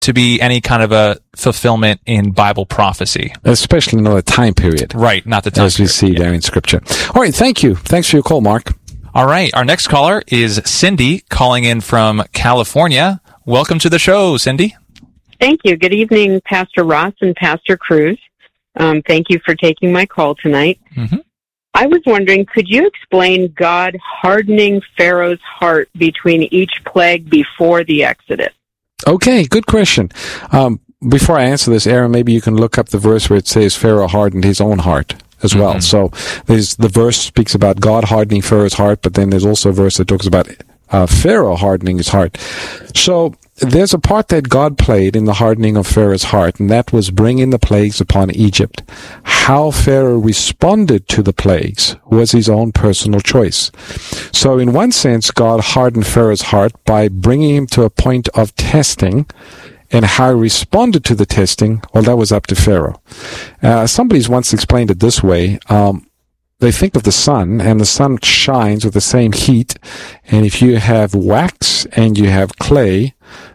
to be any kind of a fulfillment in Bible prophecy. Especially not a time period. Right, not the time as we period. see there in Scripture. All right, thank you. Thanks for your call, Mark. All right, our next caller is Cindy, calling in from California. Welcome to the show, Cindy. Thank you. Good evening, Pastor Ross and Pastor Cruz. Thank you for taking my call tonight. Mm-hmm. I was wondering, could you explain God hardening Pharaoh's heart between each plague before the Exodus? Okay, good question. Before I answer this, Aaron, maybe you can look up the verse where it says Pharaoh hardened his own heart as well. So the verse speaks about God hardening Pharaoh's heart, but then there's also a verse that talks about Pharaoh hardening his heart. So there's a part that God played in the hardening of Pharaoh's heart, and that was bringing the plagues upon Egypt. How Pharaoh responded to the plagues was his own personal choice. So in one sense, God hardened Pharaoh's heart by bringing him to a point of testing, and how he responded to the testing, well, that was up to Pharaoh. Somebody's once explained it this way. They think of the sun, and the sun shines with the same heat, and if you have wax and you have clay,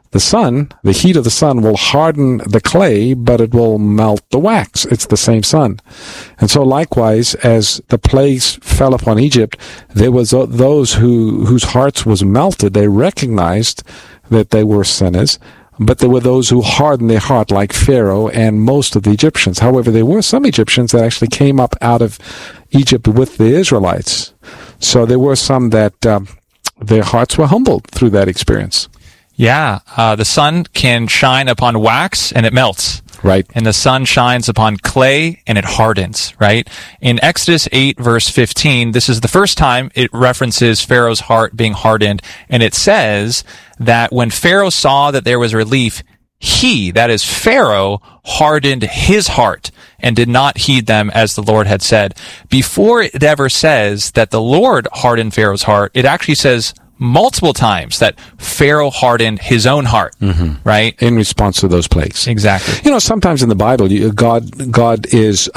the heat of the sun will harden the clay, but it will melt the wax. It's the same sun. And so likewise, as the plagues fell upon Egypt, there was those whose hearts was melted. They recognized that they were sinners, but there were those who hardened their heart, like Pharaoh and most of the Egyptians. However, there were some Egyptians that actually came up out of Egypt with the Israelites. So there were some that their hearts were humbled through that experience. Yeah, the sun can shine upon wax and it melts. Right. And the sun shines upon clay and it hardens, right? In Exodus 8, verse 15, this is the first time it references Pharaoh's heart being hardened. And it says that when Pharaoh saw that there was relief, he, that is Pharaoh, hardened his heart and did not heed them as the Lord had said. Before it ever says that the Lord hardened Pharaoh's heart, it actually says multiple times that Pharaoh hardened his own heart, right? In response to those plagues. Exactly. You know, sometimes in the Bible, God is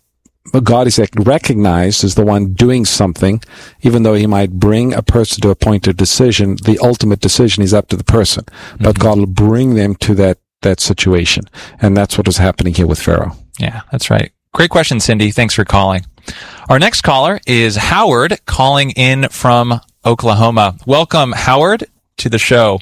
recognized as the one doing something, even though he might bring a person to a point of decision. The ultimate decision is up to the person, but God will bring them to that situation. And that's what was happening here with Pharaoh. Yeah, that's right. Great question, Cindy. Thanks for calling. Our next caller is Howard, calling in from Oklahoma. Welcome, Howard, to the show.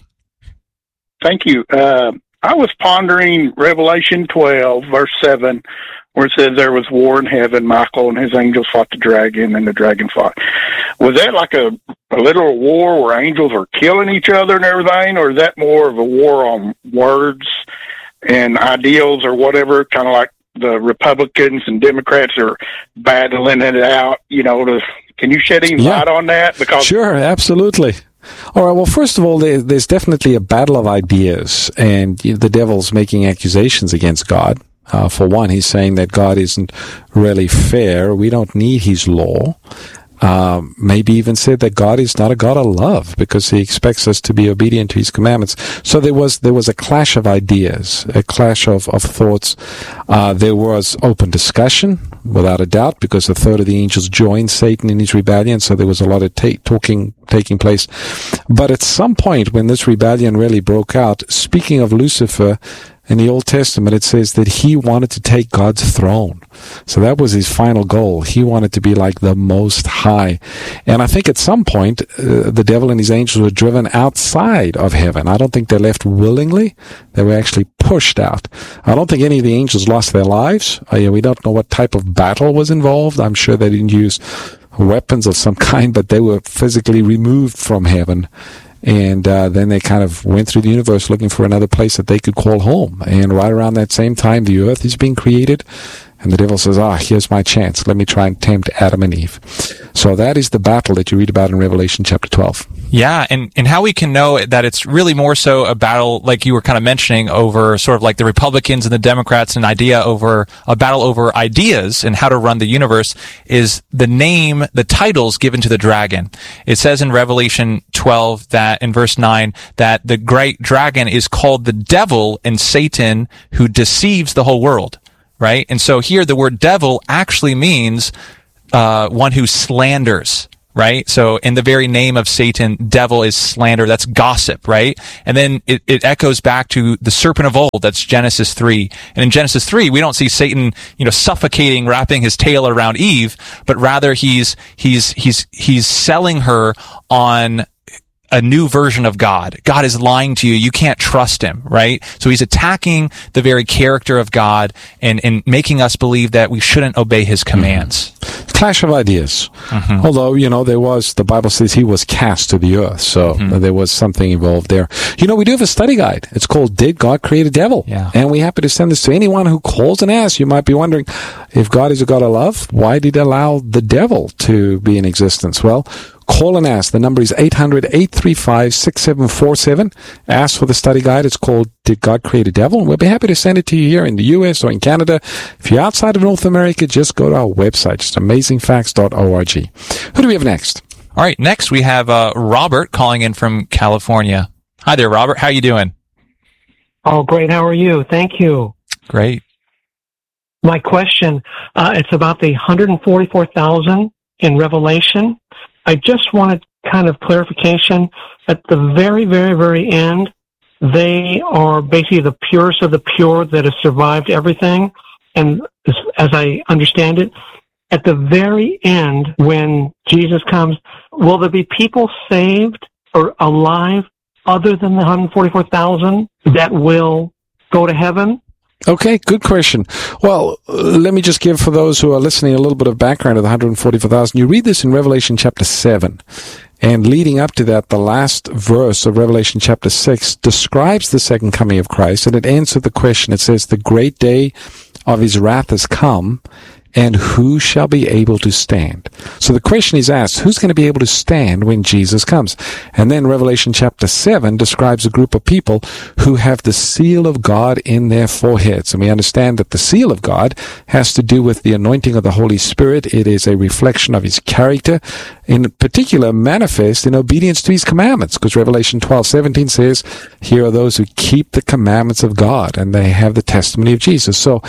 Thank you. I was pondering Revelation 12, verse 7, where it says there was war in heaven. Michael and his angels fought the dragon, and the dragon fought. Was that like a literal war where angels are killing each other and everything, or is that more of a war on words and ideals or whatever, kind of like the Republicans and Democrats are battling it out, can you shed any light on that? Because sure, absolutely. All right, well, first of all, there's definitely a battle of ideas, and the devil's making accusations against God. For one, he's saying that God isn't really fair. We don't need his law. Maybe even said that God is not a God of love because he expects us to be obedient to his commandments. So there was a clash of ideas, a clash of thoughts. There was open discussion, without a doubt, because a third of the angels joined Satan in his rebellion. So there was a lot of talking taking place. But at some point when this rebellion really broke out, speaking of Lucifer, in the Old Testament, it says that he wanted to take God's throne. So that was his final goal. He wanted to be like the Most High. And I think at some point, the devil and his angels were driven outside of heaven. I don't think they left willingly. They were actually pushed out. I don't think any of the angels lost their lives. We don't know what type of battle was involved. I'm sure they didn't use weapons of some kind, but they were physically removed from heaven. And then they kind of went through the universe looking for another place that they could call home. And right around that same time, the earth is being created. And the devil says, here's my chance. Let me try and tempt Adam and Eve. So that is the battle that you read about in Revelation chapter 12. Yeah, and how we can know that it's really more so a battle, like you were kind of mentioning, over sort of like the Republicans and the Democrats, a battle over ideas and how to run the universe, is the titles given to the dragon. It says in Revelation 12 that, in verse 9, that the great dragon is called the devil and Satan, who deceives the whole world. Right? And so here the word devil actually means one who slanders, right? So in the very name of Satan, devil is slander. That's gossip, right? And then it echoes back to the serpent of old. That's Genesis 3. And in Genesis 3, we don't see Satan, suffocating, wrapping his tail around Eve, but rather he's selling her on a new version of God. God is lying to you. You can't trust him, right? So he's attacking the very character of God and making us believe that we shouldn't obey his commands. Clash of ideas. Although, the Bible says he was cast to the earth, so there was something involved there. We do have a study guide. It's called Did God Create a Devil? Yeah. And we're happy to send this to anyone who calls and asks. You might be wondering, if God is a God of love, why did he allow the devil to be in existence? Well, call and ask. The number is 800-835-6747. Ask for the study guide. It's called Did God Create a Devil? And we'll be happy to send it to you here in the U.S. or in Canada. If you're outside of North America, just go to our website, just amazingfacts.org. Who do we have next? All right, next we have Robert calling in from California. Hi there, Robert. How you doing? Oh, great. How are you? Thank you. Great. My question, it's about the 144,000 in Revelation. I just wanted kind of clarification. At the very, very, very end, they are basically the purest of the pure that has survived everything. And as I understand it, at the very end, when Jesus comes, will there be people saved or alive other than the 144,000 that will go to heaven? Okay, good question. Well, let me just give, for those who are listening, a little bit of background of the 144,000. You read this in Revelation chapter 7, and leading up to that, the last verse of Revelation chapter 6 describes the second coming of Christ, and it ends with the question. It says, the great day of his wrath has come, and who shall be able to stand? So the question is asked, who's going to be able to stand when Jesus comes? And then Revelation chapter 7 describes a group of people who have the seal of God in their foreheads. And we understand that the seal of God has to do with the anointing of the Holy Spirit. It is a reflection of his character, in particular manifest in obedience to his commandments, because Revelation 12:17 says, here are those who keep the commandments of God, and they have the testimony of Jesus. So,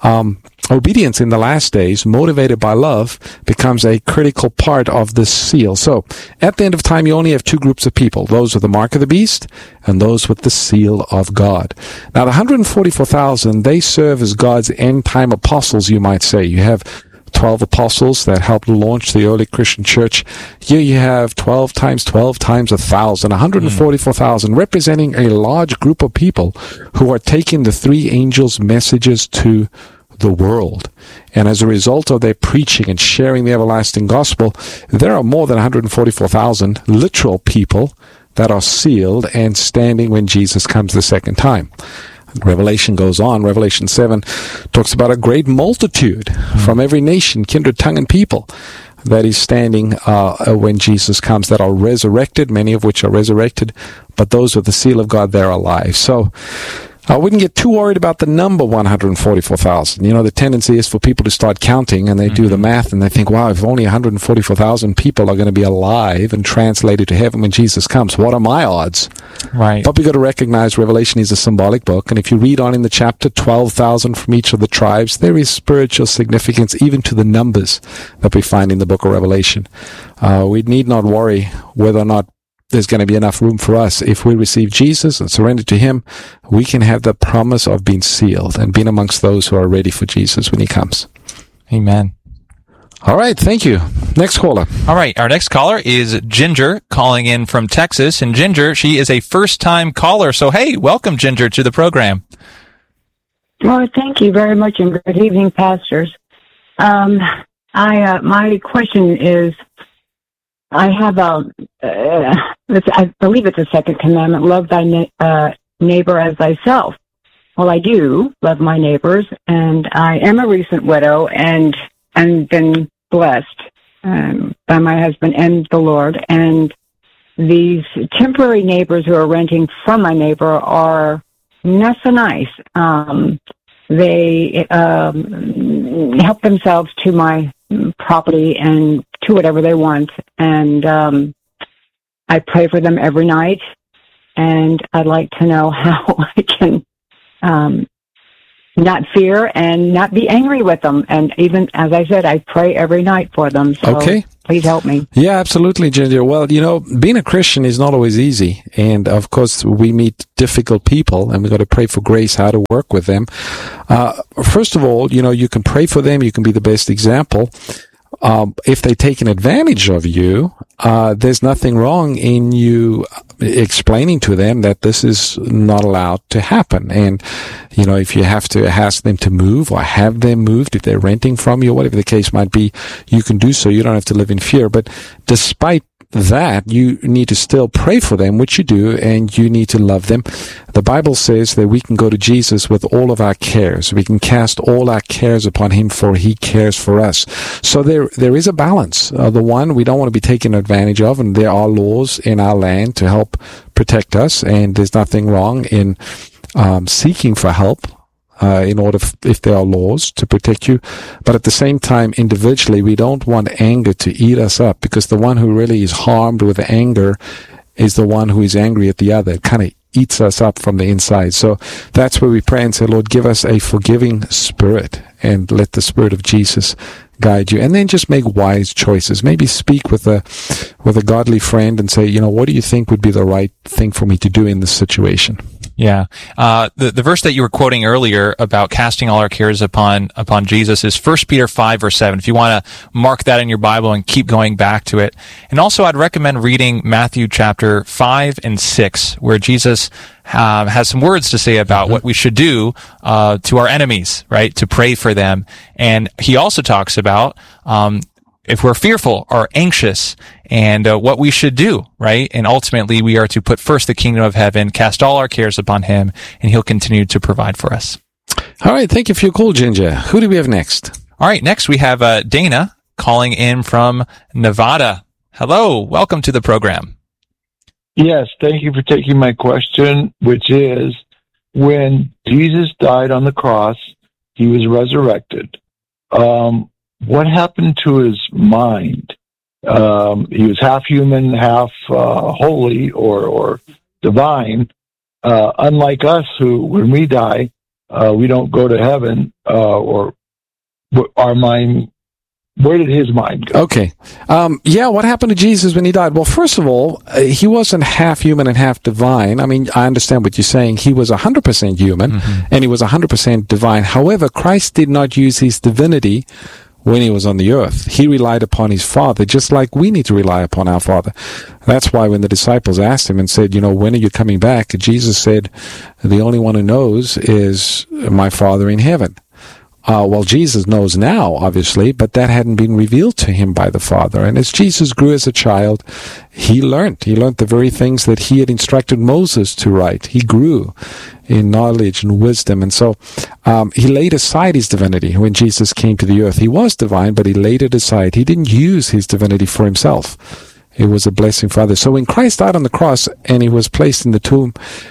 obedience in the last days, motivated by love, becomes a critical part of this seal. So, at the end of time, you only have two groups of people, those with the mark of the beast and those with the seal of God. Now, the 144,000, they serve as God's end-time apostles, you might say. You have 12 apostles that helped launch the early Christian church. Here you have 12 times 12 times 1,000, 144,000, representing a large group of people who are taking the three angels' messages to the world. And as a result of their preaching and sharing the everlasting gospel, there are more than 144,000 literal people that are sealed and standing when Jesus comes the second time. Revelation goes on. Revelation 7 talks about a great multitude from every nation, kindred, tongue, and people that is standing when Jesus comes, that are resurrected, many of which are resurrected, but those with the seal of God, they're alive. So I wouldn't get too worried about the number 144,000. The tendency is for people to start counting, and they do the math, and they think, wow, if only 144,000 people are going to be alive and translated to heaven when Jesus comes, what are my odds? Right. But we've got to recognize Revelation is a symbolic book, and if you read on in the chapter, 12,000 from each of the tribes, there is spiritual significance even to the numbers that we find in the book of Revelation. We need not worry whether or not there's going to be enough room for us. If we receive Jesus and surrender to him, we can have the promise of being sealed and being amongst those who are ready for Jesus when he comes. Amen. All right, thank you. Next caller. All right, our next caller is Ginger calling in from Texas. And Ginger, she is a first-time caller. So, hey, welcome, Ginger, to the program. Well, thank you very much, and good evening, pastors. My question is, I have I believe it's a second commandment, love thy neighbor as thyself. Well, I do love my neighbors, and I am a recent widow and been blessed by my husband and the Lord. And these temporary neighbors who are renting from my neighbor are not so nice. They help themselves to my property and to whatever they want, and I pray for them every night, and I'd like to know how I can not fear and not be angry with them. And even, as I said, I pray every night for them. So please help me. Yeah, absolutely, Ginger. Well, being a Christian is not always easy. And of course, we meet difficult people and we've got to pray for grace, how to work with them. First of all, you can pray for them. You can be the best example. If they take an advantage of you, there's nothing wrong in you explaining to them that this is not allowed to happen. And, if you have to ask them to move or have them moved, if they're renting from you, whatever the case might be, you can do so. You don't have to live in fear. But despite that, you need to still pray for them, which you do, and you need to love them. The Bible says that we can go to Jesus with all of our cares. We can cast all our cares upon him, for he cares for us. So there is a balance. The one we don't want to be taken advantage of, and there are laws in our land to help protect us, and there's nothing wrong in seeking for help. In order, if there are laws to protect you. But at the same time, individually, we don't want anger to eat us up, because the one who really is harmed with anger is the one who is angry at the other. It kind of eats us up from the inside. So that's where we pray and say, Lord, give us a forgiving spirit and let the Spirit of Jesus guide you. And then just make wise choices. Maybe speak with a godly friend and say, what do you think would be the right thing for me to do in this situation? Yeah. The verse that you were quoting earlier about casting all our cares upon Jesus is 1 Peter 5 verse 7. If you want to mark that in your Bible and keep going back to it. And also I'd recommend reading Matthew chapter 5 and 6, where Jesus has some words to say about what we should do to our enemies, right? To pray for them. And he also talks about if we're fearful or anxious, and what we should do, right? And ultimately, we are to put first the kingdom of heaven, cast all our cares upon him, and he'll continue to provide for us. All right. Thank you for your call, Ginger. Who do we have next? All right. Next, we have Dana calling in from Nevada. Hello. Welcome to the program. Yes. Thank you for taking my question, which is, when Jesus died on the cross, he was resurrected. What happened to his mind? He was half human, half holy or divine. Unlike us, who, when we die, we don't go to heaven, or our mind. Where did his mind go? Okay. What happened to Jesus when he died? Well, first of all, he wasn't half human and half divine. I mean, I understand what you're saying. He was 100% human, and he was 100% divine. However, Christ did not use his divinity when he was on the earth. He relied upon his Father, just like we need to rely upon our Father. That's why when the disciples asked him and said, when are you coming back? Jesus said, the only one who knows is my Father in heaven. Well, Jesus knows now, obviously, but that hadn't been revealed to him by the Father. And as Jesus grew as a child, he learned. He learned the very things that he had instructed Moses to write. He grew in knowledge and wisdom. And so he laid aside his divinity when Jesus came to the earth. He was divine, but he laid it aside. He didn't use his divinity for himself. It was a blessing for others. So when Christ died on the cross and he was placed in the tomb,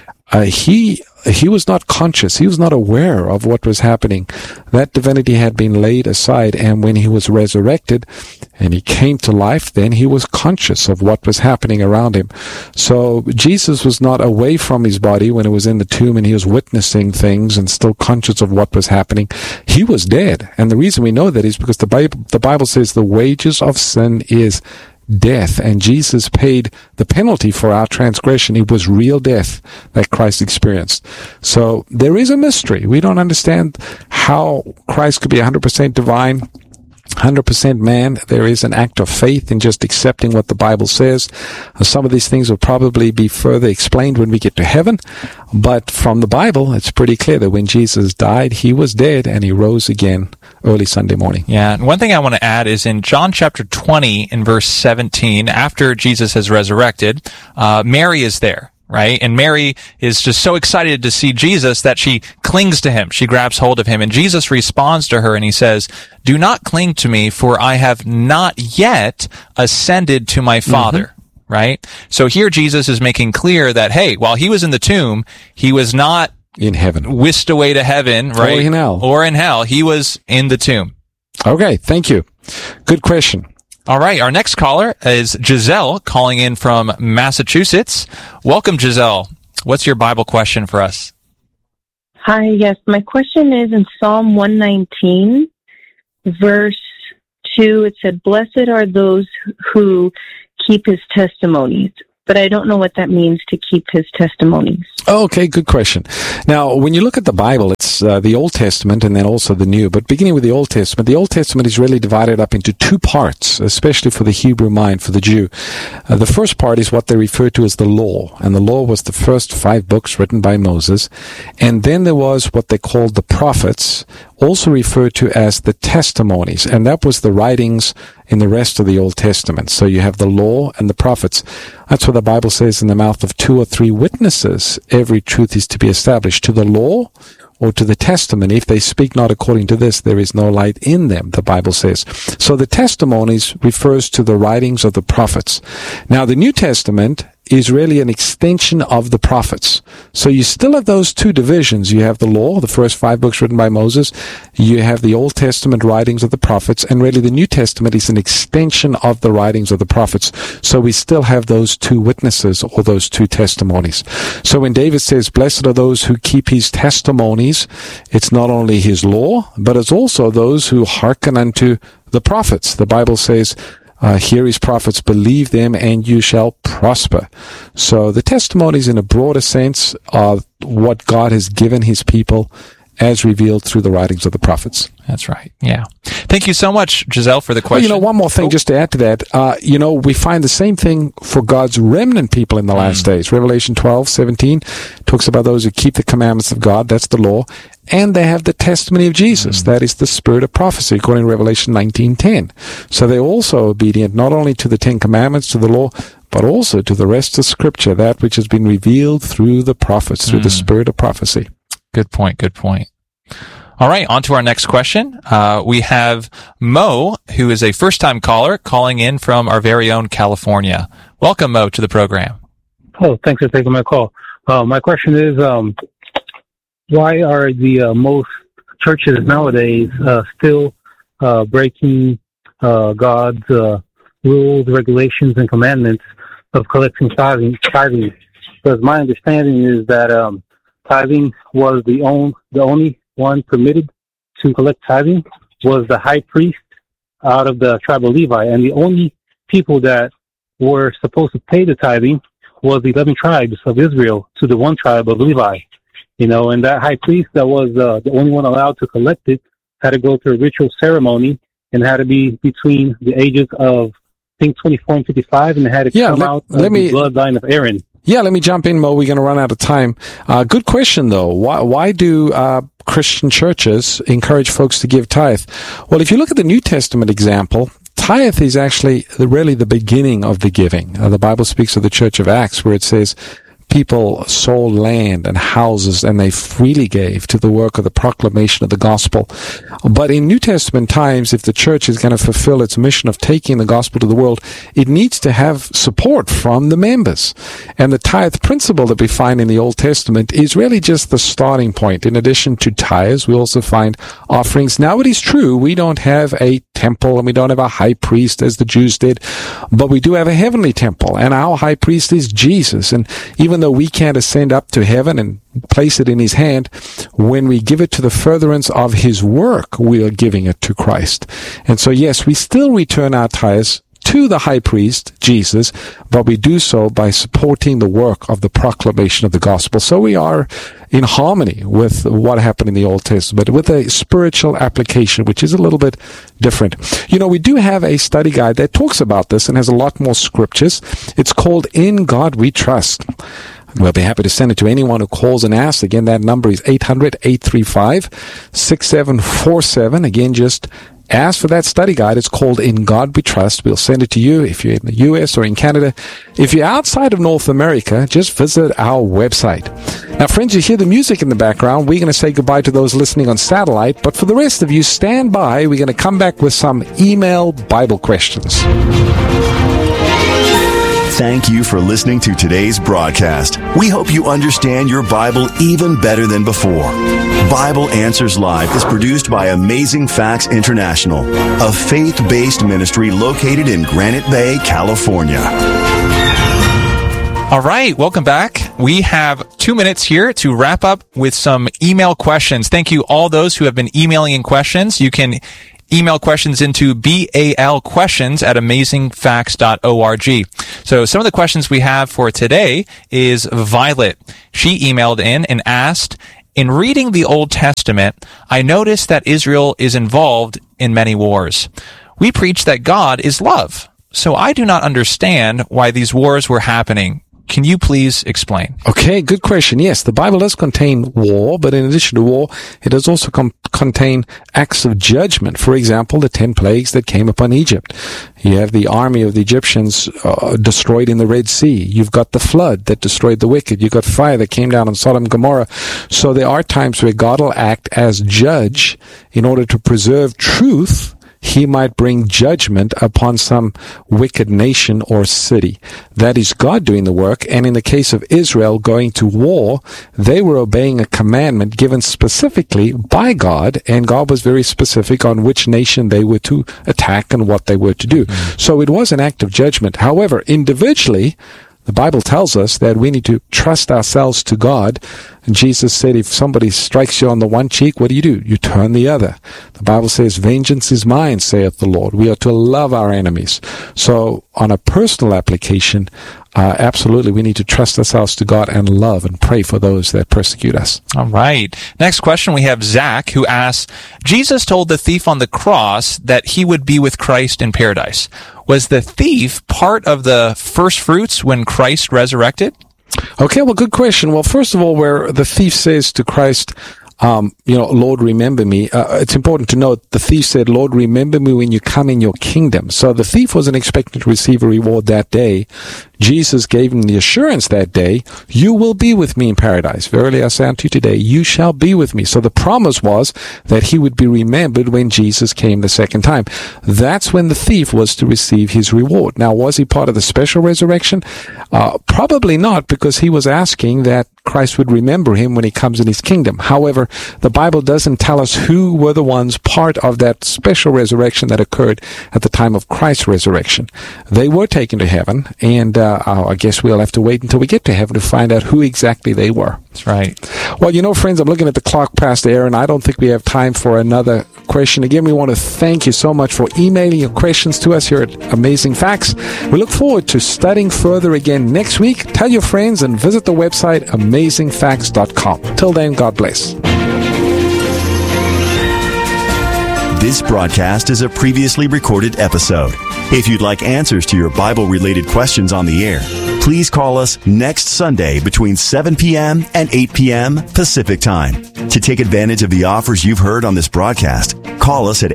he was not conscious. He was not aware of what was happening. That divinity had been laid aside, and when he was resurrected and he came to life, then he was conscious of what was happening around him. So Jesus was not away from his body when he was in the tomb and he was witnessing things and still conscious of what was happening. He was dead. And the reason we know that is because the Bible says the wages of sin is death, and Jesus paid the penalty for our transgression. It was real death that Christ experienced. So there is a mystery. We don't understand how Christ could be 100% divine, 100% man. There is an act of faith in just accepting what the Bible says. Some of these things will probably be further explained when we get to heaven, but from the Bible, it's pretty clear that when Jesus died, he was dead and he rose again early Sunday morning. Yeah, and one thing I want to add is in John chapter 20 in verse 17, after Jesus has resurrected, Mary is there. Right? And Mary is just so excited to see Jesus that she clings to him. She grabs hold of him. And Jesus responds to her and he says, "Do not cling to me, for I have not yet ascended to my Father." Right? So here Jesus is making clear that, hey, while he was in the tomb, he was not in heaven, whisked away to heaven, right? Or in hell. He was in the tomb. Okay. Thank you. Good question. All right, our next caller is Giselle calling in from Massachusetts. Welcome, Giselle. What's your Bible question for us? Hi, yes. My question is in Psalm 119, verse 2, it said, "Blessed are those who keep his testimonies." But I don't know what that means, to keep his testimonies. Okay, good question. Now, when you look at the Bible, it's the Old Testament and then also the New. But beginning with the Old Testament is really divided up into two parts, especially for the Hebrew mind, for the Jew. The first part is what they refer to as the Law. And the Law was the first 5 books written by Moses. And then there was what they called the prophets, also referred to as the testimonies. And that was the writings in the rest of the Old Testament. So you have the Law and the prophets. That's what the Bible says, in the mouth of 2 or 3 witnesses, every truth is to be established. To the law or to the testimony, if they speak not according to this, there is no light in them, the Bible says. So the testimonies refers to the writings of the prophets. Now, the New Testament is really an extension of the prophets. So you still have those two divisions. You have the law, the first 5 books written by Moses. You have the Old Testament writings of the prophets. And really the New Testament is an extension of the writings of the prophets. So we still have those 2 witnesses or those 2 testimonies. So when David says, "Blessed are those who keep his testimonies," it's not only his law, but it's also those who hearken unto the prophets. The Bible says, "Hear his prophets, believe them, and you shall prosper." So the testimonies, in a broader sense, are what God has given his people as revealed through the writings of the prophets. That's right. Yeah. Thank you so much, Giselle, for the question. Well, one more thing just to add to that. We find the same thing for God's remnant people in the last days. Revelation 12:17 talks about those who keep the commandments of God. That's the law. And they have the testimony of Jesus. That is the spirit of prophecy, according to Revelation 19:10. So they're also obedient not only to the 10 commandments, to the law, but also to the rest of Scripture, that which has been revealed through the prophets, through the spirit of prophecy. Good point. Good point. All right, on to our next question. We have Mo, who is a first-time caller, calling in from our very own California. Welcome, Mo, to the program. Oh, thanks for taking my call. My question is, why are the most churches nowadays still breaking God's rules, regulations, and commandments of collecting tithing? Because my understanding is that tithing was the only one permitted to collect tithing was the high priest out of the tribe of Levi, and the only people that were supposed to pay the tithing was the 11 tribes of Israel to the one tribe of Levi. And that high priest that was the only one allowed to collect it had to go through a ritual ceremony and had to be between the ages of, I think, 24 and 55, and it had to come out of the bloodline of Aaron. Yeah, let me jump in, Mo. We're going to run out of time. Good question, though. Why do Christian churches encourage folks to give tithe? Well, if you look at the New Testament example, tithe is actually really the beginning of the giving. The Bible speaks of the Church of Acts, where it says people sold land and houses, and they freely gave to the work of the proclamation of the gospel. But in New Testament times, if the church is going to fulfill its mission of taking the gospel to the world, it needs to have support from the members. And the tithe principle that we find in the Old Testament is really just the starting point. In addition to tithes, we also find offerings. Now, it is true, we don't have a temple and we don't have a high priest as the Jews did, but we do have a heavenly temple, and our high priest is Jesus. And even though we can't ascend up to heaven and place it in his hand, when we give it to the furtherance of his work, we are giving it to Christ. And so, yes, we still return our tithes to the high priest, Jesus, but we do so by supporting the work of the proclamation of the gospel. So we are in harmony with what happened in the Old Testament, with a spiritual application, which is a little bit different. We do have a study guide that talks about this and has a lot more scriptures. It's called In God We Trust. We'll be happy to send it to anyone who calls and asks. Again, that number is 800-835-6747. Again, just ask for that study guide. It's called In God We Trust. We'll send it to you if you're in the U.S. or in Canada. If you're outside of North America, just visit our website. Now, friends, you hear the music in the background. We're going to say goodbye to those listening on satellite. But for the rest of you, stand by. We're going to come back with some email Bible questions. Thank you for listening to today's broadcast. We hope you understand your Bible even better than before. Bible Answers Live is produced by Amazing Facts International, a faith-based ministry located in Granite Bay, California. All right, welcome back. We have 2 minutes here to wrap up with some email questions. Thank you all those who have been emailing in questions. You can email questions into balquestions@amazingfacts.org. So some of the questions we have for today is Violet. She emailed in and asked, in reading the Old Testament, I noticed that Israel is involved in many wars. We preach that God is love, so I do not understand why these wars were happening. Can you please explain? Okay, good question. Yes, the Bible does contain war, but in addition to war, it does also contain acts of judgment. For example, the 10 plagues that came upon Egypt. You have the army of the Egyptians destroyed in the Red Sea. You've got the flood that destroyed the wicked. You've got fire that came down on Sodom and Gomorrah. So there are times where God will act as judge in order to preserve truth. He might bring judgment upon some wicked nation or city. That is God doing the work. And in the case of Israel going to war, they were obeying a commandment given specifically by God, and God was very specific on which nation they were to attack and what they were to do. So it was an act of judgment. However, individually, the Bible tells us that we need to trust ourselves to God. And Jesus said, if somebody strikes you on the one cheek, what do? You turn the other. The Bible says, vengeance is mine, saith the Lord. We are to love our enemies. So on a personal application, absolutely, we need to trust ourselves to God and love and pray for those that persecute us. All right. Next question, we have Zach, who asks, Jesus told the thief on the cross that he would be with Christ in paradise. Was the thief part of the first fruits when Christ resurrected? Okay, well, good question. Well, first of all, where the thief says to Christ, Lord, remember me. It's important to note the thief said, Lord, remember me when you come in your kingdom. So the thief wasn't expecting to receive a reward that day. Jesus gave him the assurance that day, you will be with me in paradise. Verily I say unto you today, you shall be with me. So the promise was that he would be remembered when Jesus came the second time. That's when the thief was to receive his reward. Now, was he part of the special resurrection? Probably not, because he was asking that Christ would remember him when he comes in his kingdom. However, the Bible doesn't tell us who were the ones part of that special resurrection that occurred at the time of Christ's resurrection. They were taken to heaven, and I guess we'll have to wait until we get to heaven to find out who exactly they were. That's right. Well, friends, I'm looking at the clock, Pastor Aaron. I don't think we have time for another question. Again, we want to thank you so much for emailing your questions to us here at Amazing Facts. We look forward to studying further again next week. Tell your friends and visit the website amazingfacts.com. Till then, God bless. This broadcast is a previously recorded episode. If you'd like answers to your Bible-related questions on the air, please call us next Sunday between 7 p.m. and 8 p.m. Pacific Time. To take advantage of the offers you've heard on this broadcast, call us at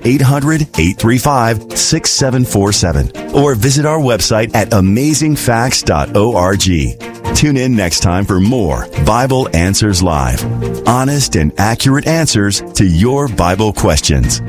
800-835-6747 or visit our website at amazingfacts.org. Tune in next time for more Bible Answers Live. Honest and accurate answers to your Bible questions.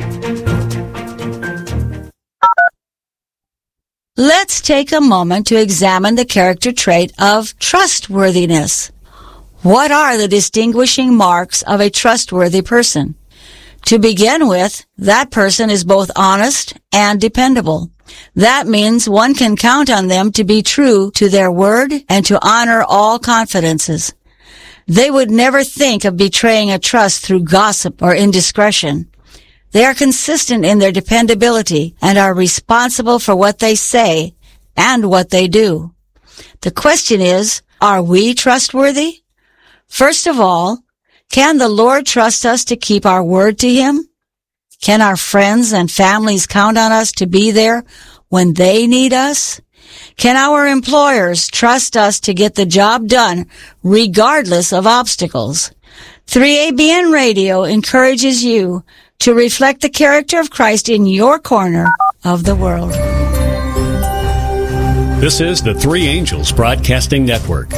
Let's take a moment to examine the character trait of trustworthiness. What are the distinguishing marks of a trustworthy person? To begin with, that person is both honest and dependable. That means one can count on them to be true to their word and to honor all confidences. They would never think of betraying a trust through gossip or indiscretion. They are consistent in their dependability and are responsible for what they say and what they do. The question is, are we trustworthy? First of all, can the Lord trust us to keep our word to Him? Can our friends and families count on us to be there when they need us? Can our employers trust us to get the job done regardless of obstacles? 3ABN Radio encourages you to reflect the character of Christ in your corner of the world. This is the Three Angels Broadcasting Network.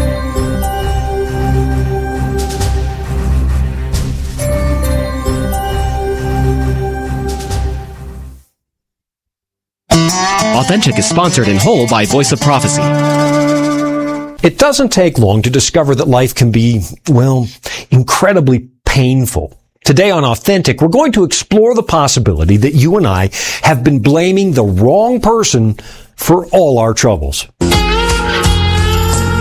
Authentic is sponsored in whole by Voice of Prophecy. It doesn't take long to discover that life can be, incredibly painful. Today on Authentic, we're going to explore the possibility that you and I have been blaming the wrong person for all our troubles.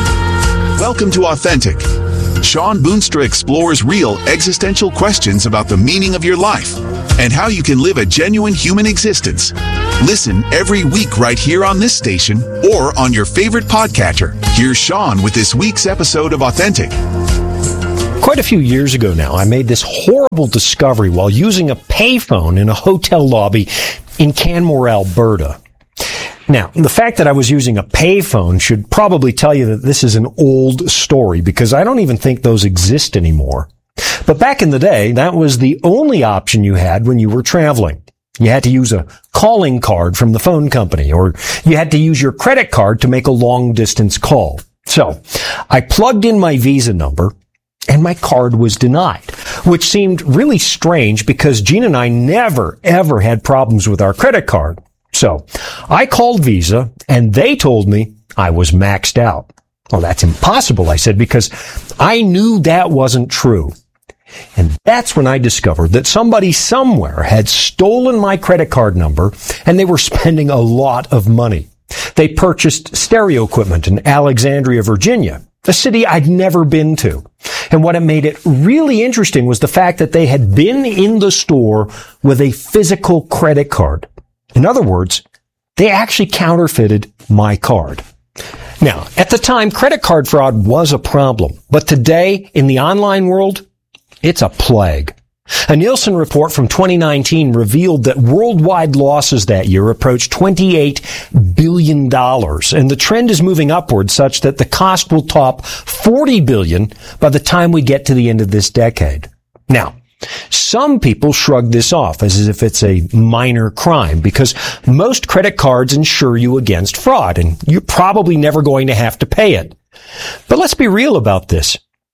Welcome to Authentic. Sean Boonstra explores real existential questions about the meaning of your life and how you can live a genuine human existence. Listen every week right here on this station or on your favorite podcatcher. Here's Sean with this week's episode of Authentic. Quite a few years ago now, I made this horrible discovery while using a payphone in a hotel lobby in Canmore, Alberta. Now, the fact that I was using a payphone should probably tell you that this is an old story because I don't even think those exist anymore. But back in the day, that was the only option you had when you were traveling. You had to use a calling card from the phone company, or you had to use your credit card to make a long-distance call. So, I plugged in my Visa number, and my card was denied, which seemed really strange because Gina and I never, ever had problems with our credit card. So, I called Visa, and they told me I was maxed out. Well, that's impossible, I said, because I knew that wasn't true. And that's when I discovered that somebody somewhere had stolen my credit card number, and they were spending a lot of money. They purchased stereo equipment in Alexandria, Virginia, a city I'd never been to. And what made it really interesting was the fact that they had been in the store with a physical credit card. In other words, they actually counterfeited my card. Now, at the time, credit card fraud was a problem. But today, in the online world, it's a plague. A Nielsen report from 2019 revealed that worldwide losses that year approached $28 billion. And the trend is moving upward such that the cost will top $40 billion by the time we get to the end of this decade. Now, some people shrug this off as if it's a minor crime because most credit cards insure you against fraud and you're probably never going to have to pay it. But let's be real about this.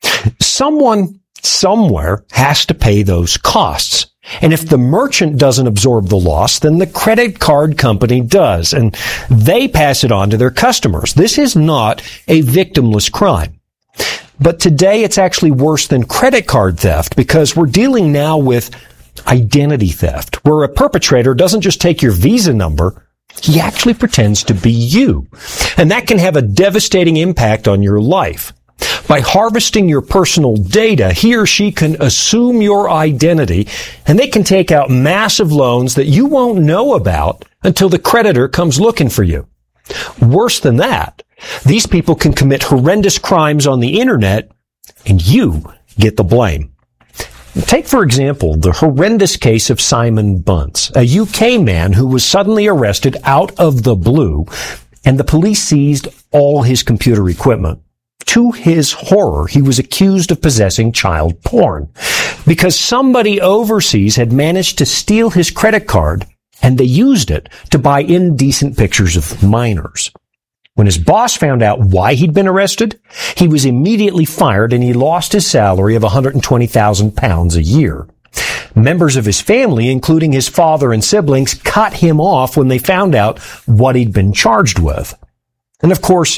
Someone somewhere has to pay those costs. And if the merchant doesn't absorb the loss, then the credit card company does, and they pass it on to their customers. This is not a victimless crime. But today it's actually worse than credit card theft because we're dealing now with identity theft, where a perpetrator doesn't just take your Visa number, he actually pretends to be you. And that can have a devastating impact on your life. By harvesting your personal data, he or she can assume your identity, and they can take out massive loans that you won't know about until the creditor comes looking for you. Worse than that, these people can commit horrendous crimes on the internet, and you get the blame. Take, for example, the horrendous case of Simon Bunce, a UK man who was suddenly arrested out of the blue, and the police seized all his computer equipment. To his horror, he was accused of possessing child porn because somebody overseas had managed to steal his credit card and they used it to buy indecent pictures of minors. When his boss found out why he'd been arrested, he was immediately fired and he lost his salary of £120,000 a year. Members of his family, including his father and siblings, cut him off when they found out what he'd been charged with. And of course,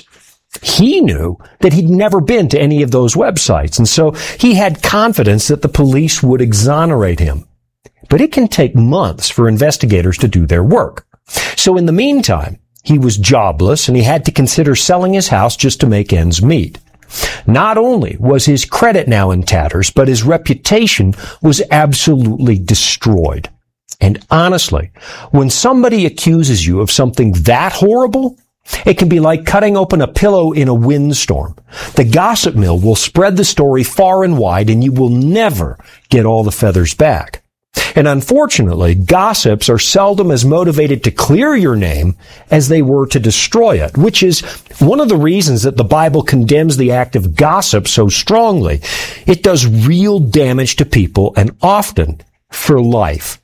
he knew that he'd never been to any of those websites, and so he had confidence that the police would exonerate him. But it can take months for investigators to do their work. So in the meantime, he was jobless and he had to consider selling his house just to make ends meet. Not only was his credit now in tatters, but his reputation was absolutely destroyed. And honestly, when somebody accuses you of something that horrible, it can be like cutting open a pillow in a windstorm. The gossip mill will spread the story far and wide, and you will never get all the feathers back. And unfortunately, gossips are seldom as motivated to clear your name as they were to destroy it, which is one of the reasons that the Bible condemns the act of gossip so strongly. It does real damage to people, and often for life.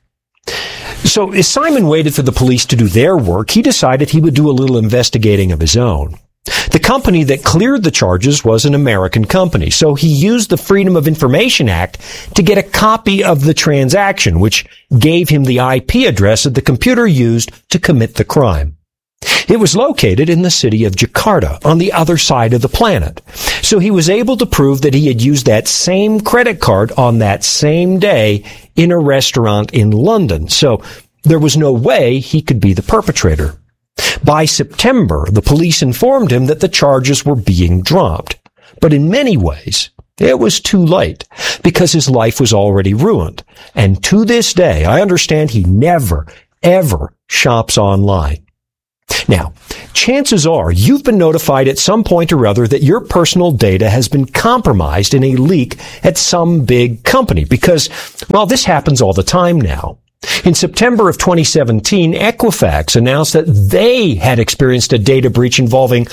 So as Simon waited for the police to do their work, he decided he would do a little investigating of his own. The company that cleared the charges was an American company, so he used the Freedom of Information Act to get a copy of the transaction, which gave him the IP address of the computer used to commit the crime. It was located in the city of Jakarta, on the other side of the planet. So he was able to prove that he had used that same credit card on that same day in a restaurant in London. So there was no way he could be the perpetrator. By September, the police informed him that the charges were being dropped. But in many ways, it was too late because his life was already ruined. And to this day, I understand he never, ever shops online. Now, chances are you've been notified at some point or other that your personal data has been compromised in a leak at some big company because, well, this happens all the time now. In September of 2017, Equifax announced that they had experienced a data breach involving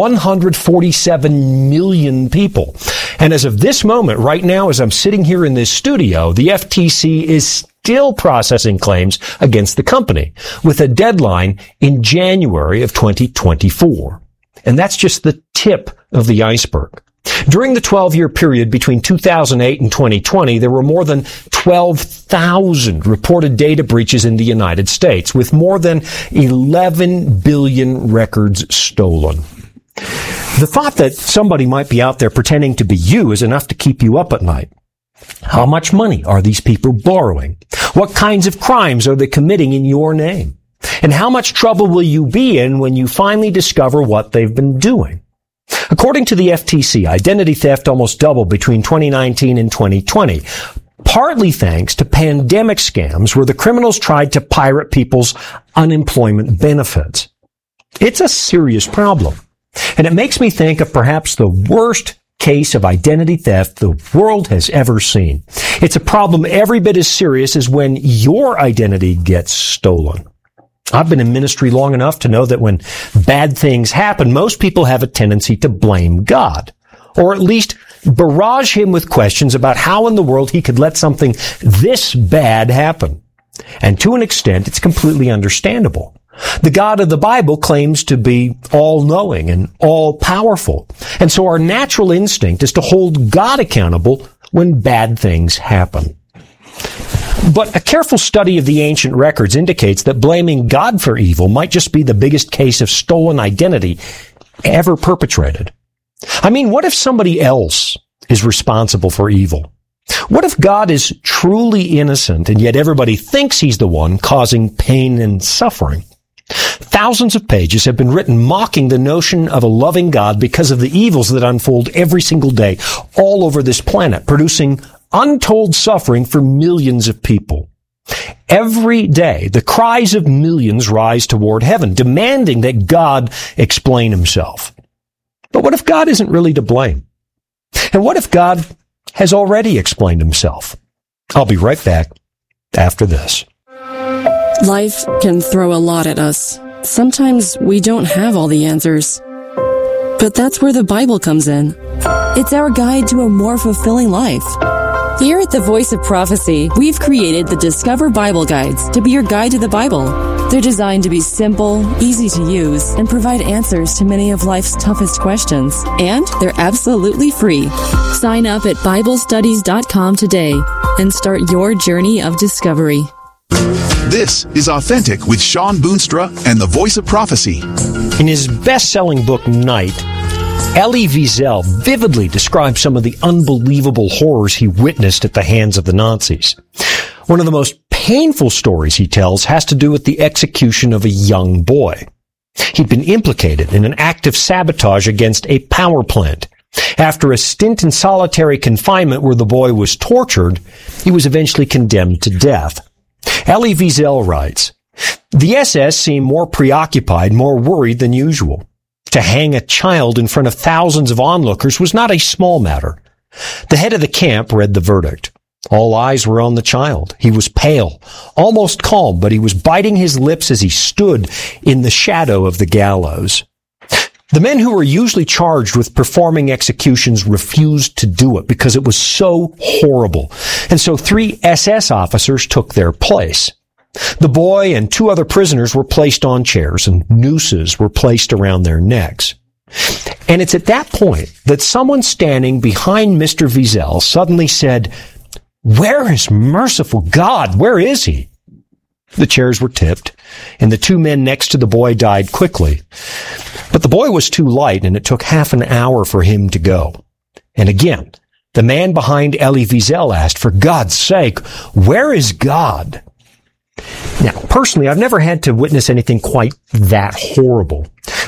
147 million people. And as of this moment, right now, as I'm sitting here in this studio, the FTC is still processing claims against the company with a deadline in January of 2024. And that's just the tip of the iceberg. During the 12-year period between 2008 and 2020, there were more than 12,000 reported data breaches in the United States, with more than 11 billion records stolen. The thought that somebody might be out there pretending to be you is enough to keep you up at night. How much money are these people borrowing? What kinds of crimes are they committing in your name? And how much trouble will you be in when you finally discover what they've been doing? According to the FTC, identity theft almost doubled between 2019 and 2020, partly thanks to pandemic scams where the criminals tried to pirate people's unemployment benefits. It's a serious problem, and it makes me think of perhaps the worst case of identity theft the world has ever seen. It's a problem every bit as serious as when your identity gets stolen. I've been in ministry long enough to know that when bad things happen, most people have a tendency to blame God, or at least barrage him with questions about how in the world he could let something this bad happen. And to an extent, it's completely understandable. The God of the Bible claims to be all-knowing and all-powerful. And so our natural instinct is to hold God accountable when bad things happen. But a careful study of the ancient records indicates that blaming God for evil might just be the biggest case of stolen identity ever perpetrated. I mean, what if somebody else is responsible for evil? What if God is truly innocent and yet everybody thinks he's the one causing pain and suffering? Thousands of pages have been written mocking the notion of a loving God because of the evils that unfold every single day all over this planet, producing untold suffering for millions of people. Every day, the cries of millions rise toward heaven, demanding that God explain himself. But what if God isn't really to blame? And what if God has already explained himself? I'll be right back after this. Life can throw a lot at us. Sometimes we don't have all the answers. But that's where the Bible comes in. It's our guide to a more fulfilling life. Here at the Voice of Prophecy, we've created the Discover Bible Guides to be your guide to the Bible. They're designed to be simple, easy to use, and provide answers to many of life's toughest questions. And they're absolutely free. Sign up at BibleStudies.com today and start your journey of discovery. This is Authentic with Sean Boonstra and the Voice of Prophecy. In his best-selling book, Night, Elie Wiesel vividly describes some of the unbelievable horrors he witnessed at the hands of the Nazis. One of the most painful stories he tells has to do with the execution of a young boy. He'd been implicated in an act of sabotage against a power plant. After a stint in solitary confinement where the boy was tortured, he was eventually condemned to death. Elie Wiesel writes, "The SS seemed more preoccupied, more worried than usual. To hang a child in front of thousands of onlookers was not a small matter. The head of the camp read the verdict. All eyes were on the child. He was pale, almost calm, but he was biting his lips as he stood in the shadow of the gallows. The men who were usually charged with performing executions refused to do it because it was so horrible. And so 3 SS officers took their place. The boy and 2 other prisoners were placed on chairs and nooses were placed around their necks. And it's at that point that someone standing behind Mr. Wiesel suddenly said, 'Where is merciful God? Where is he?' The chairs were tipped, and the 2 men next to the boy died quickly. But the boy was too light, and it took half an hour for him to go. And again, the man behind Elie Wiesel asked, 'For God's sake, where is God?' Now, personally, I've never had to witness anything quite that horrible.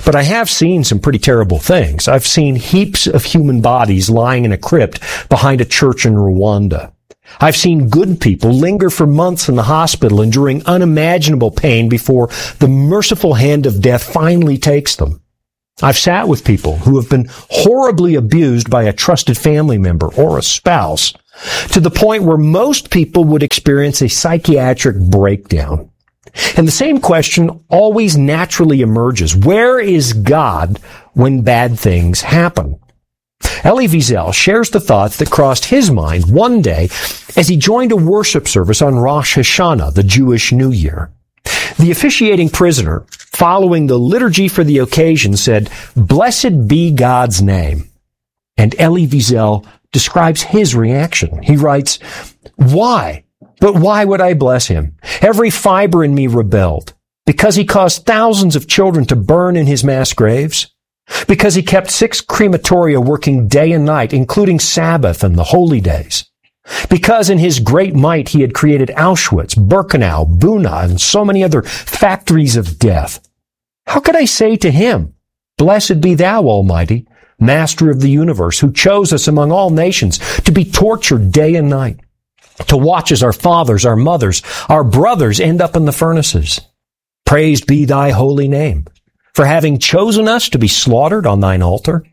But I have seen some pretty terrible things. I've seen heaps of human bodies lying in a crypt behind a church in Rwanda. I've seen good people linger for months in the hospital enduring unimaginable pain before the merciful hand of death finally takes them. I've sat with people who have been horribly abused by a trusted family member or a spouse to the point where most people would experience a psychiatric breakdown. And the same question always naturally emerges. Where is God when bad things happen? Elie Wiesel shares the thoughts that crossed his mind one day as he joined a worship service on Rosh Hashanah, the Jewish New Year. The officiating prisoner, following the liturgy for the occasion, said, "Blessed be God's name." And Elie Wiesel describes his reaction. He writes, "Why? But why would I bless him? Every fiber in me rebelled. Because he caused thousands of children to burn in his mass graves? Because he kept 6 crematoria working day and night, including Sabbath and the holy days? Because in his great might he had created Auschwitz, Birkenau, Buna, and so many other factories of death? How could I say to him, 'Blessed be thou, Almighty, Master of the universe, who chose us among all nations to be tortured day and night, to watch as our fathers, our mothers, our brothers end up in the furnaces? Praised be thy holy name, for having chosen us to be slaughtered on thine altar?'"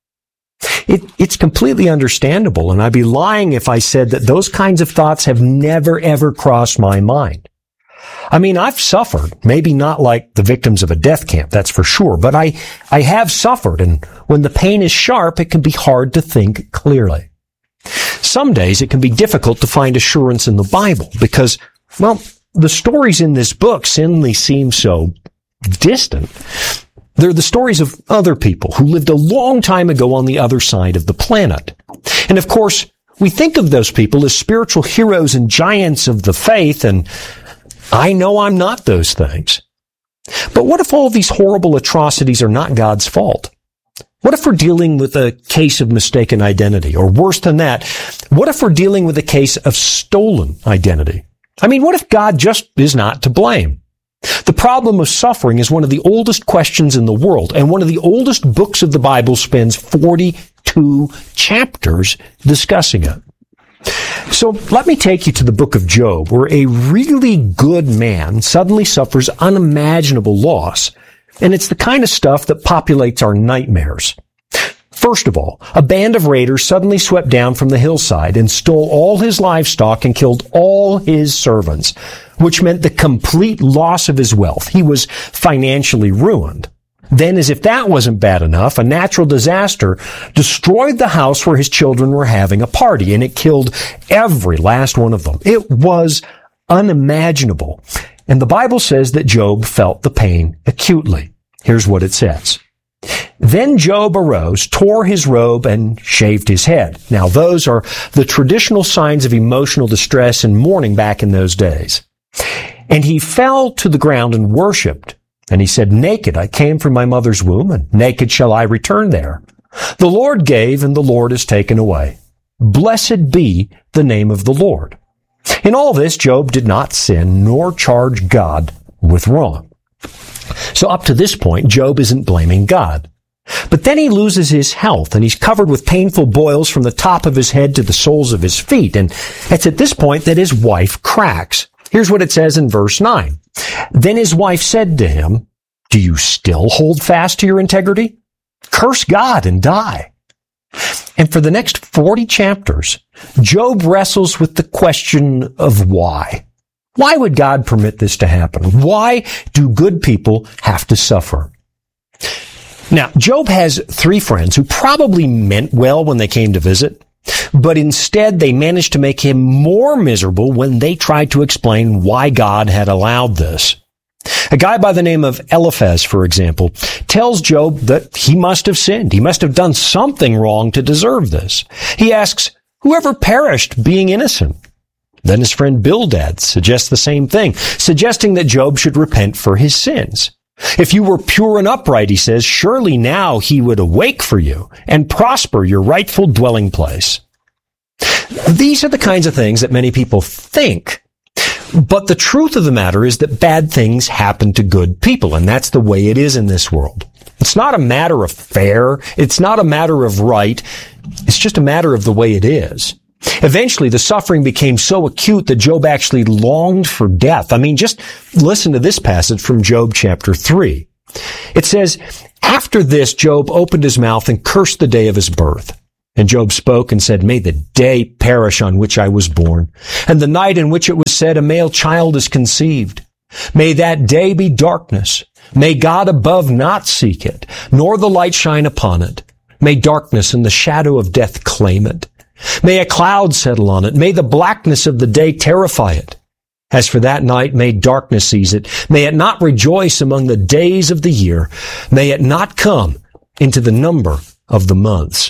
It's completely understandable, and I'd be lying if I said that those kinds of thoughts have never, ever crossed my mind. I mean, I've suffered, maybe not like the victims of a death camp, that's for sure, but I have suffered, and when the pain is sharp, it can be hard to think clearly. Some days it can be difficult to find assurance in the Bible because, well, the stories in this book suddenly seem so distant. They're the stories of other people who lived a long time ago on the other side of the planet. And of course, we think of those people as spiritual heroes and giants of the faith, and I know I'm not those things. But what if all these horrible atrocities are not God's fault? What if we're dealing with a case of mistaken identity? Or worse than that, what if we're dealing with a case of stolen identity? I mean, what if God just is not to blame? The problem of suffering is one of the oldest questions in the world, and one of the oldest books of the Bible spends 42 chapters discussing it. So let me take you to the book of Job, where a really good man suddenly suffers unimaginable loss, and it's the kind of stuff that populates our nightmares. First of all, a band of raiders suddenly swept down from the hillside and stole all his livestock and killed all his servants, which meant the complete loss of his wealth. He was financially ruined. Then, as if that wasn't bad enough, a natural disaster destroyed the house where his children were having a party, and it killed every last one of them. It was unimaginable. And the Bible says that Job felt the pain acutely. Here's what it says. "Then Job arose, tore his robe, and shaved his head." Now, those are the traditional signs of emotional distress and mourning back in those days. "And he fell to the ground and worshipped. And he said, 'Naked I came from my mother's womb, and naked shall I return there. The Lord gave, and the Lord has taken away. Blessed be the name of the Lord.'" In all this, Job did not sin nor charge God with wrong. So up to this point, Job isn't blaming God. But then he loses his health, and he's covered with painful boils from the top of his head to the soles of his feet. And it's at this point that his wife cracks. Here's what it says in verse 9. "Then his wife said to him, 'Do you still hold fast to your integrity? Curse God and die.'" And for the next 40 chapters, Job wrestles with the question of why. Why would God permit this to happen? Why do good people have to suffer? Now, Job has 3 friends who probably meant well when they came to visit, but instead they managed to make him more miserable when they tried to explain why God had allowed this. A guy by the name of Eliphaz, for example, tells Job that he must have sinned. He must have done something wrong to deserve this. He asks, "Whoever perished being innocent?" Then his friend Bildad suggests the same thing, suggesting that Job should repent for his sins. "If you were pure and upright," he says, "surely now he would awake for you and prosper your rightful dwelling place." These are the kinds of things that many people think. But the truth of the matter is that bad things happen to good people, and that's the way it is in this world. It's not a matter of fair. It's not a matter of right. It's just a matter of the way it is. Eventually, the suffering became so acute that Job actually longed for death. I mean, just listen to this passage from Job chapter 3. It says, "After this, Job opened his mouth and cursed the day of his birth. And Job spoke and said, May the day perish on which I was born, and the night in which it was said, a male child is conceived. May that day be darkness. May God above not seek it, nor the light shine upon it. May darkness and the shadow of death claim it. May a cloud settle on it. May the blackness of the day terrify it. As for that night, may darkness seize it. May it not rejoice among the days of the year. May it not come into the number of the months."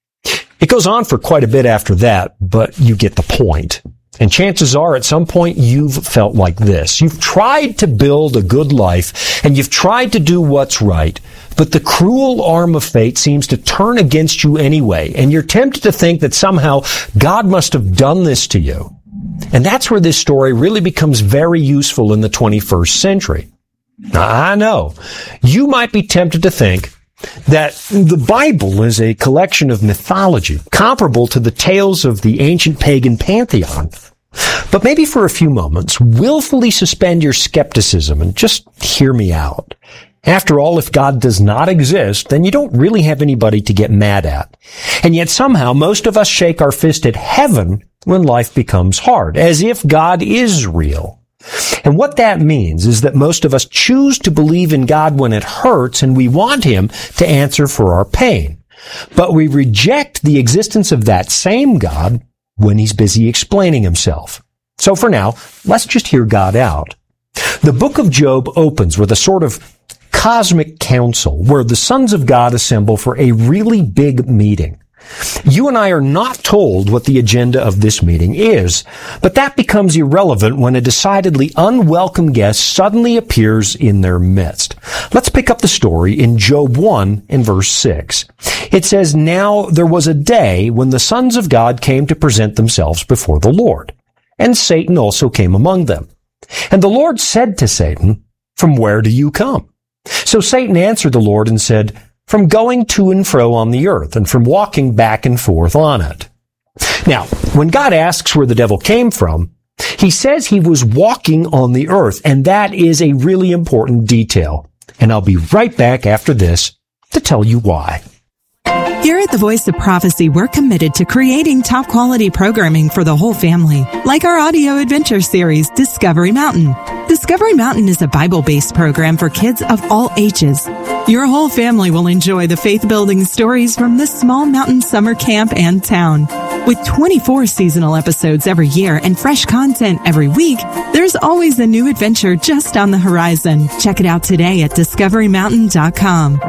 It goes on for quite a bit after that, but you get the point. And chances are at some point you've felt like this. You've tried to build a good life, and you've tried to do what's right, but the cruel arm of fate seems to turn against you anyway, and you're tempted to think that somehow God must have done this to you. And that's where this story really becomes very useful in the 21st century. Now, I know you might be tempted to think that the Bible is a collection of mythology comparable to the tales of the ancient pagan pantheon. But maybe for a few moments, willfully suspend your skepticism and just hear me out. After all, if God does not exist, then you don't really have anybody to get mad at. And yet somehow most of us shake our fist at heaven when life becomes hard, as if God is real. And what that means is that most of us choose to believe in God when it hurts, and we want Him to answer for our pain. But we reject the existence of that same God when He's busy explaining Himself. So for now, let's just hear God out. The book of Job opens with a sort of cosmic council where the sons of God assemble for a really big meeting. You and I are not told what the agenda of this meeting is, but that becomes irrelevant when a decidedly unwelcome guest suddenly appears in their midst. Let's pick up the story in Job 1 and verse 6. It says, "Now there was a day when the sons of God came to present themselves before the Lord, and Satan also came among them. And the Lord said to Satan, 'From where do you come?' So Satan answered the Lord and said, 'From going to and fro on the earth, and from walking back and forth on it.'" Now, when God asks where the devil came from, He says he was walking on the earth, and that is a really important detail. And I'll be right back after this to tell you why. Here at the Voice of Prophecy, we're committed to creating top quality programming for the whole family, like our audio adventure series, Discovery Mountain. Discovery Mountain is a Bible-based program for kids of all ages. Your whole family will enjoy the faith-building stories from this small mountain summer camp and town. With 24 seasonal episodes every year and fresh content every week, there's always a new adventure just on the horizon. Check it out today at discoverymountain.com.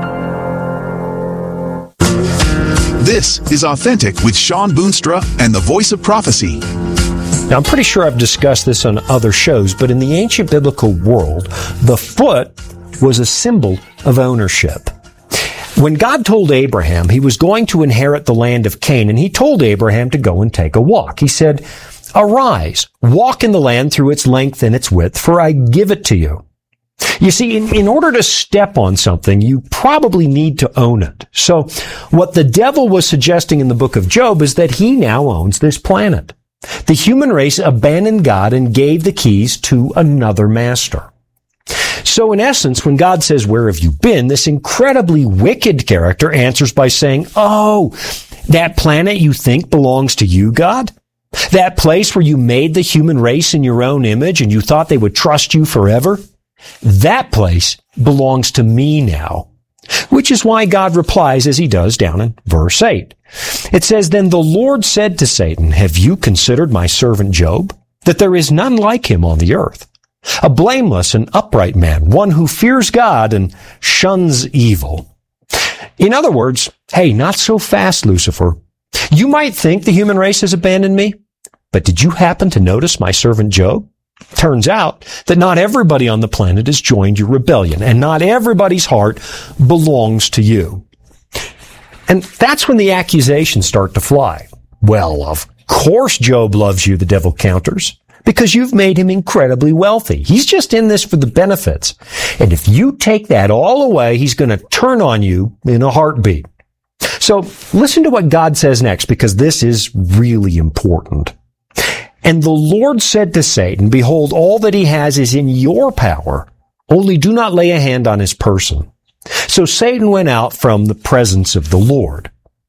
This is Authentic with Sean Boonstra and the Voice of Prophecy. Now, I'm pretty sure I've discussed this on other shows, but in the ancient biblical world, the foot was a symbol of ownership. When God told Abraham he was going to inherit the land of Canaan, He told Abraham to go and take a walk. He said, "Arise, walk in the land through its length and its width, for I give it to you." You see, in order to step on something, you probably need to own it. So what the devil was suggesting in the book of Job is that he now owns this planet. The human race abandoned God and gave the keys to another master. So in essence, when God says, "Where have you been?" this incredibly wicked character answers by saying, "Oh, that planet you think belongs to you, God? That place where you made the human race in your own image and you thought they would trust you forever? That place belongs to me now." Which is why God replies as He does down in verse 8. It says, "Then the Lord said to Satan, 'Have you considered my servant Job, that there is none like him on the earth? A blameless and upright man, one who fears God and shuns evil.'" In other words, hey, not so fast, Lucifer. You might think the human race has abandoned me, but did you happen to notice my servant Job? Turns out that not everybody on the planet has joined your rebellion, and not everybody's heart belongs to you. And that's when the accusations start to fly. "Well, of course Job loves you," the devil counters. because you've made him incredibly wealthy. He's just in this for the benefits. And if you take that all away, he's going to turn on you in a heartbeat. So listen to what God says next, because this is really important. And the Lord said to Satan, behold, all that he has is in your power. Only do not lay a hand on his person. So Satan went out from the presence of the Lord.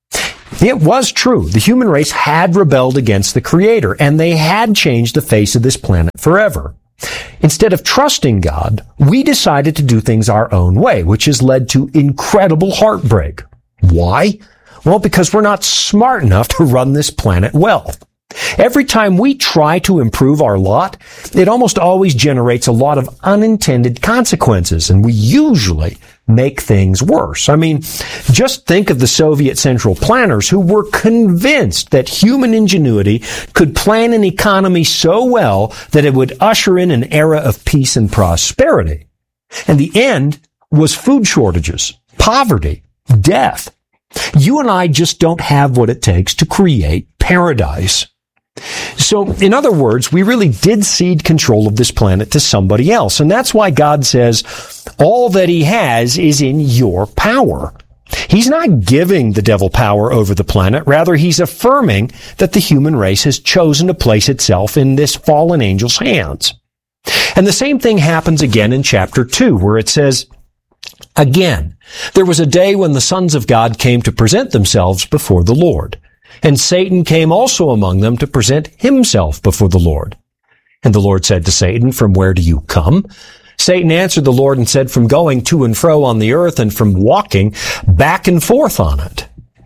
It was true. The human race had rebelled against the Creator, and they had changed the face of this planet forever. Instead of trusting God, we decided to do things our own way, which has led to incredible heartbreak. Why? Well, because we're not smart enough to run this planet well. Every time we try to improve our lot, it almost always generates a lot of unintended consequences, and we usually make things worse. I mean, just think of the Soviet central planners who were convinced that human ingenuity could plan an economy so well that it would usher in an era of peace and prosperity. And the end was food shortages, poverty, death. You and I just don't have what it takes to create paradise. So, in other words, we really did cede control of this planet to somebody else. And that's why God says all that he has is in your power. He's not giving the devil power over the planet. Rather, he's affirming that the human race has chosen to place itself in this fallen angel's hands. And the same thing happens again in chapter 2, where it says, again, there was a day when the sons of God came to present themselves before the Lord. And Satan came also among them to present himself before the Lord. And the Lord said to Satan, from where do you come? Satan answered the Lord and said, from going to and fro on the earth and from walking back and forth on it.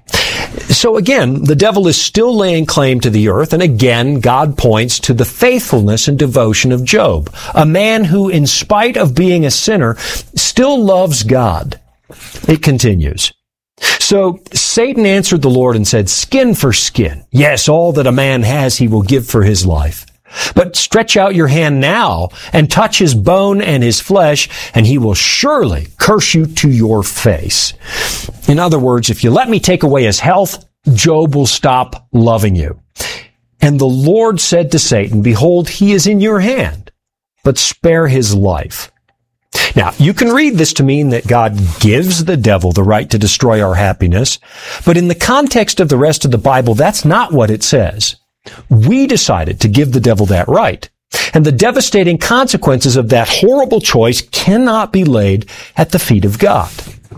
So again, the devil is still laying claim to the earth, and again, God points to the faithfulness and devotion of Job, a man who, in spite of being a sinner, still loves God. It continues. So Satan answered the Lord and said, skin for skin. Yes, all that a man has he will give for his life. But stretch out your hand now and touch his bone and his flesh, and he will surely curse you to your face. In other words, if you let me take away his health, Job will stop loving you. And the Lord said to Satan, behold, he is in your hand, but spare his life. Now, you can read this to mean that God gives the devil the right to destroy our happiness, but in the context of the rest of the Bible, that's not what it says. We decided to give the devil that right, and the devastating consequences of that horrible choice cannot be laid at the feet of God.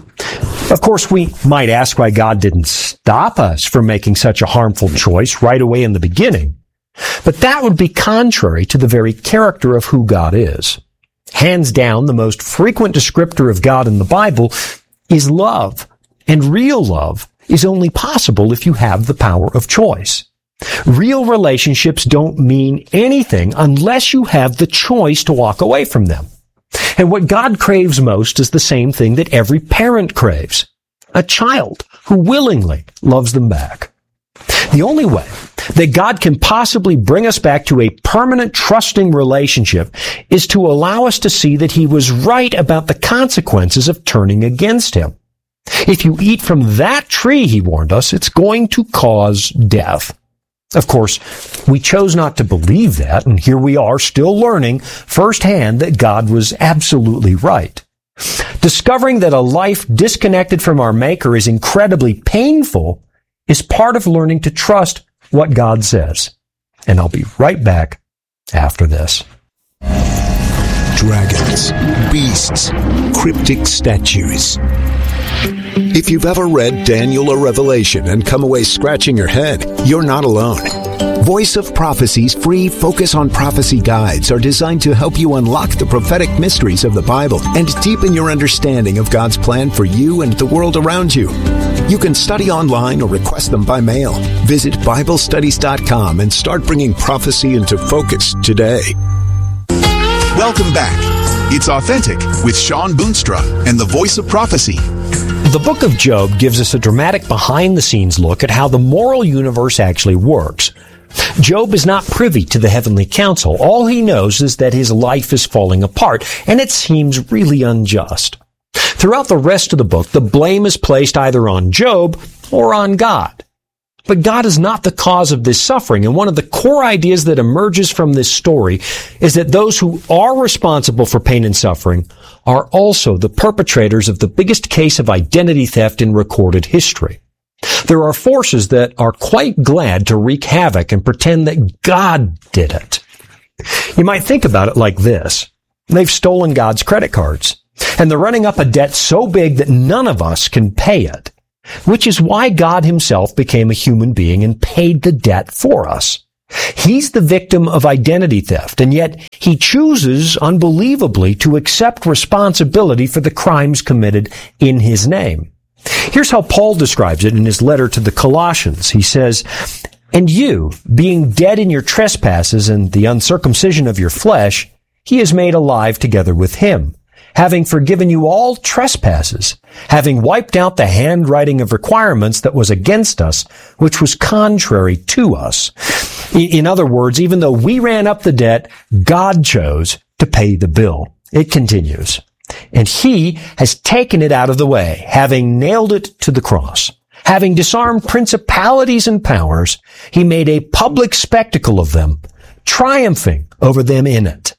Of course, we might ask why God didn't stop us from making such a harmful choice right away in the beginning, but that would be contrary to the very character of who God is. Hands down, the most frequent descriptor of God in the Bible is love. And real love is only possible if you have the power of choice. Real relationships don't mean anything unless you have the choice to walk away from them. And what God craves most is the same thing that every parent craves. A child who willingly loves them back. The only way that God can possibly bring us back to a permanent, trusting relationship is to allow us to see that he was right about the consequences of turning against him. If you eat from that tree, he warned us, it's going to cause death. Of course, we chose not to believe that, and here we are still learning firsthand that God was absolutely right. Discovering that a life disconnected from our Maker is incredibly painful is part of learning to trust what God says. And I'll be right back after this. Dragons, beasts, cryptic statues. If you've ever read Daniel or Revelation and come away scratching your head, you're not alone. Voice of Prophecy's free Focus on Prophecy guides are designed to help you unlock the prophetic mysteries of the Bible and deepen your understanding of God's plan for you and the world around you. You can study online or request them by mail. Visit BibleStudies.com and start bringing prophecy into focus today. Welcome back. It's Authentic with Shawn Boonstra and the Voice of Prophecy. The book of Job gives us a dramatic behind-the-scenes look at how the moral universe actually works. Job is not privy to the heavenly council. All he knows is that his life is falling apart, and it seems really unjust. Throughout the rest of the book, the blame is placed either on Job or on God. But God is not the cause of this suffering. And one of the core ideas that emerges from this story is that those who are responsible for pain and suffering are also the perpetrators of the biggest case of identity theft in recorded history. There are forces that are quite glad to wreak havoc and pretend that God did it. You might think about it like this. They've stolen God's credit cards, and they're running up a debt so big that none of us can pay it, which is why God himself became a human being and paid the debt for us. He's the victim of identity theft, and yet he chooses, unbelievably, to accept responsibility for the crimes committed in his name. Here's how Paul describes it in his letter to the Colossians. He says, "And you, being dead in your trespasses and the uncircumcision of your flesh, he has made alive together with him, having forgiven you all trespasses, having wiped out the handwriting of requirements that was against us, which was contrary to us." In other words, even though we ran up the debt, God chose to pay the bill. It continues. "And he has taken it out of the way, having nailed it to the cross. Having disarmed principalities and powers, he made a public spectacle of them, triumphing over them in it."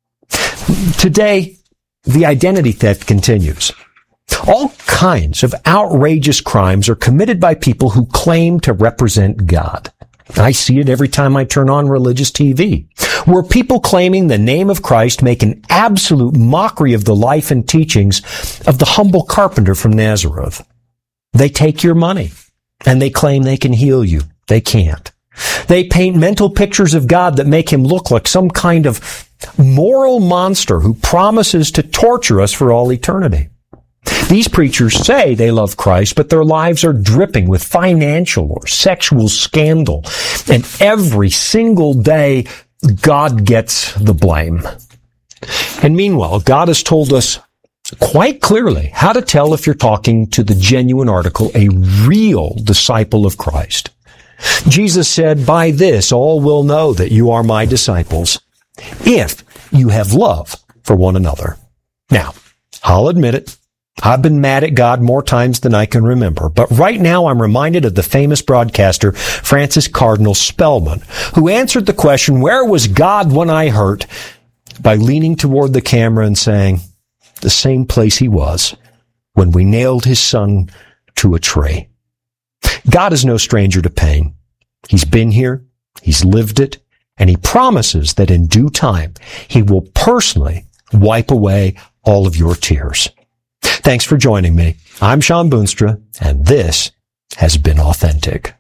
Today, the identity theft continues. All kinds of outrageous crimes are committed by people who claim to represent God. I see it every time I turn on religious TV, where people claiming the name of Christ make an absolute mockery of the life and teachings of the humble carpenter from Nazareth. They take your money, and they claim they can heal you. They can't. They paint mental pictures of God that make him look like some kind of moral monster who promises to torture us for all eternity. These preachers say they love Christ, but their lives are dripping with financial or sexual scandal. And every single day, God gets the blame. And meanwhile, God has told us quite clearly how to tell if you're talking to the genuine article, a real disciple of Christ. Jesus said, "By this all will know that you are my disciples, if you have love for one another." Now, I'll admit it. I've been mad at God more times than I can remember, but right now I'm reminded of the famous broadcaster Francis Cardinal Spellman, who answered the question, "Where was God when I hurt?" by leaning toward the camera and saying, "The same place he was when we nailed his son to a tree." God is no stranger to pain. He's been here, he's lived it, and he promises that in due time, he will personally wipe away all of your tears. Thanks for joining me. I'm Sean Boonstra, and this has been Authentic.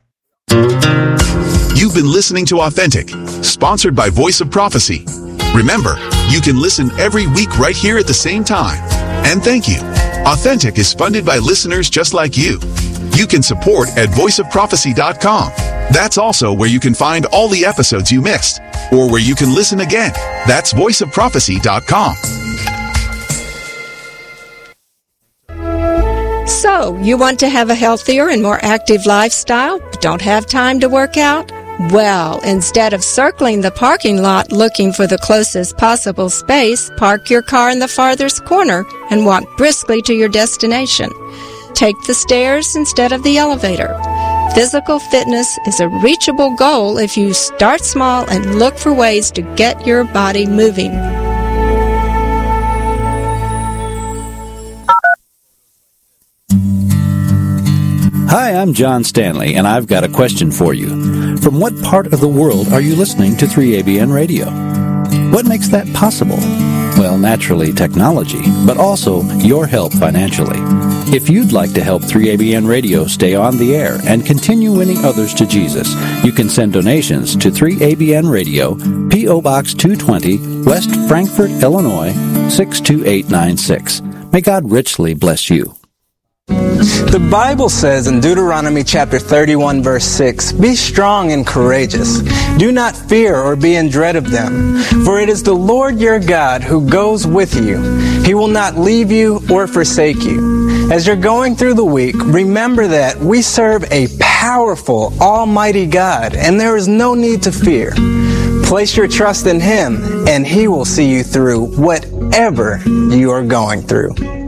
You've been listening to Authentic, sponsored by Voice of Prophecy. Remember, you can listen every week right here at the same time. And thank you. Authentic is funded by listeners just like you. You can support at voiceofprophecy.com. That's also where you can find all the episodes you missed, or where you can listen again. That's voiceofprophecy.com. So, you want to have a healthier and more active lifestyle, but don't have time to work out? Well, instead of circling the parking lot looking for the closest possible space, park your car in the farthest corner and walk briskly to your destination. Take the stairs instead of the elevator. Physical fitness is a reachable goal if you start small and look for ways to get your body moving. Hi, I'm John Stanley, and I've got a question for you. From what part of the world are you listening to 3ABN Radio? What makes that possible? Well, naturally, technology, but also your help financially. If you'd like to help 3ABN Radio stay on the air and continue winning others to Jesus, you can send donations to 3ABN Radio, P.O. Box 220, West Frankfort, Illinois, 62896. May God richly bless you. The Bible says in Deuteronomy chapter 31 verse 6, "Be strong and courageous. Do not fear or be in dread of them, for it is the Lord your God who goes with you. He will not leave you or forsake you." As you're going through the week, remember that we serve a powerful, almighty God, and there is no need to fear. Place your trust in Him, and He will see you through whatever you are going through.